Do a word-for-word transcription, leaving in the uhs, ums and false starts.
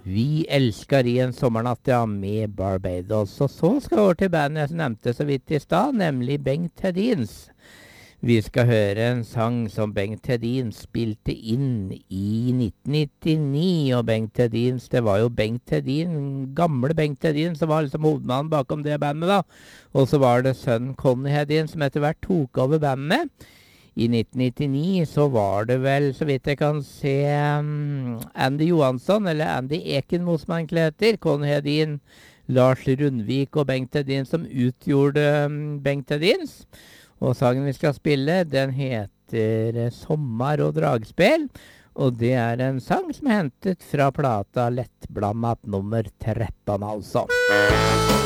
Vi elsker i en sommernatt, ja, med Barbados. Og så skal vi over til bandet jeg nevnte så vidt i stad, nemlig Bengt Hedins. Vi skal høre en sang som Bengt Hedin spilte inn i nitten nittini, og Bengt Hedins, det var jo Bengt Hedin, gamle Bengt Hedin, som var liksom hovedmannen bakom det bandet da. Og så var det sønnen Conny Hedin som etter hvert tok over bandet. I nitten nittini så var det vel, så vidt jeg kan se, um, Andy Johansson, eller Andy Ekenmo som han egentlig heter, Conny Hedin, Lars Rundvik og Bengt Hedin som utgjorde um, Bengt Hedins. Og sangen vi skal spille, den heter Sommer og dragspill, og det er en sang som er hentet fra plata Lettblandet nummer tretten, altså.